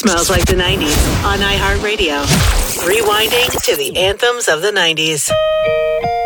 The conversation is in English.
Smells Like the 90s on iHeartRadio. Rewinding to the anthems of the 90s.